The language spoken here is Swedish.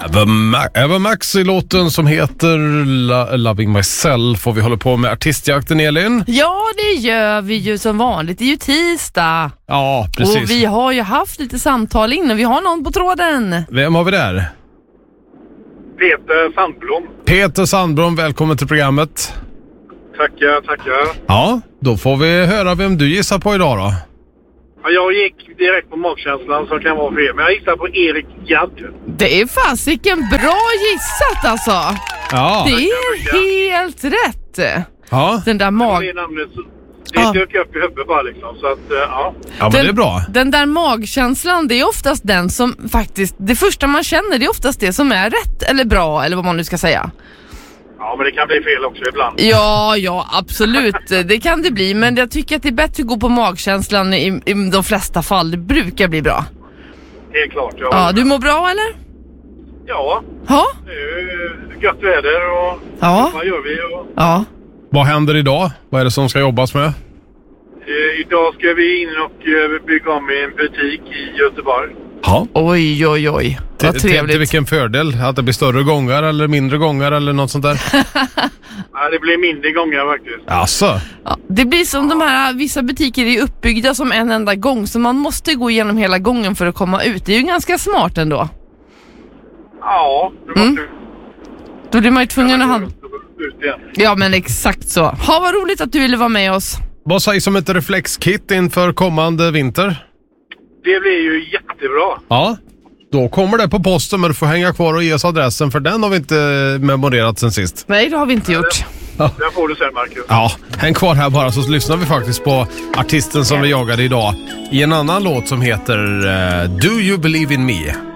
Eva Max i låten som heter Loving Myself, och vi håller på med artistjakten, Elin. Ja, det gör vi ju som vanligt. Det är ju tisdag. Ja, precis. Och vi har ju haft lite samtal innan. Vi har någon på tråden. Vem har vi där? Peter Sandblom. Peter Sandblom, välkommen till programmet. Tackar. Ja, då får vi höra vem du gissar på idag då. Ja, jag gick direkt på magkänslan som kan vara fel, men jag gissar på Erik Gadd. Det är fasiken bra gissat alltså. Ja. Det är helt rätt. Ja. Den där Det namnet, det dök upp i huvudet bara liksom, så att ja. Ja, men det är bra. Den där magkänslan, det är oftast den som faktiskt, det första man känner, det är oftast det som är rätt eller bra, eller vad man nu ska säga. Ja, men det kan bli fel också ibland. Ja, absolut. Det kan det bli, men jag tycker att det är bättre att gå på magkänslan i de flesta fall. Det brukar bli bra. Helt klart, ja. Ja, du mår bra eller? Ja, Ja. det är ju gött väder och Ja. vad gör vi? Och, Ja. Vad händer idag? Vad är det som ska jobbas med? idag ska vi in och bygga om en butik i Göteborg. Ja. Oj. Vad trevligt. Till vilken fördel? Att det blir större gångar eller mindre gångar eller något sånt där? Ja, det blir mindre gånger faktiskt. Alltså. Ja, det blir som de här, vissa butiker är uppbyggda som en enda gång, så man måste gå igenom hela gången för att komma ut. Det är ju ganska smart ändå. Ja, det måste Då blir man ju tvungen att ut igen. Ja, men exakt så. Ha, vad roligt att du ville vara med oss. Vad sägs som ett reflexkit inför kommande vinter? Det blir ju jättebra. Ja, då kommer det på posten, men du får hänga kvar och ge oss adressen, för den har vi inte memorerat sen sist. Nej, det har vi inte gjort. Det får du sen, Marcus. Ja, häng kvar här bara, så lyssnar vi faktiskt på artisten som vi jagade idag i en annan låt som heter Do You Believe In Me?